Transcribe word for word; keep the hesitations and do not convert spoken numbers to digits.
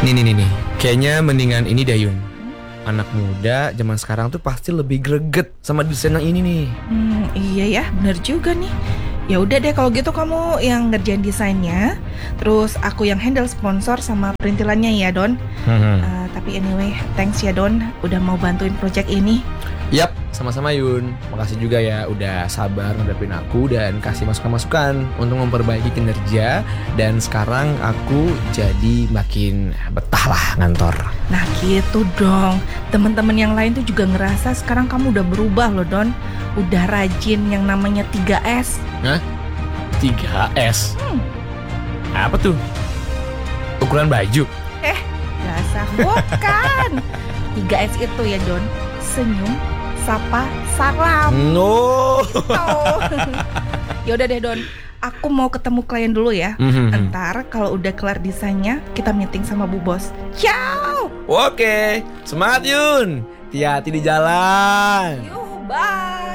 Nih nih nih nih, kayaknya mendingan ini deh Yun. Anak muda zaman sekarang tuh pasti lebih greget sama desain yang ini nih. Hmm, iya ya, bener juga nih. Ya udah deh kalau gitu kamu yang ngerjain desainnya, terus aku yang handle sponsor sama perintilannya ya Don. Hmm. Uh, tapi anyway, thanks ya Don, udah mau bantuin project ini. Yap, sama-sama Yun. Makasih juga ya udah sabar ngadepin aku dan kasih masukan-masukan untuk memperbaiki kinerja. Dan sekarang aku jadi makin betah lah ngantor. Nah gitu dong, teman-teman yang lain tuh juga ngerasa sekarang kamu udah berubah loh Don. Udah rajin yang namanya tiga S. Hah? tiga S? Hmm. Apa tuh? Ukuran baju? Eh, dasar bukan. tiga S itu ya Don, senyum, sapa, salam. No. Oh. Yaudah deh Don, aku mau ketemu klien dulu ya. Mm-hmm. Ntar kalau udah kelar desainnya, kita meeting sama Bu Bos. Ciao. Oke, semangat Yun. Hati-hati di jalan. Yuh, bye.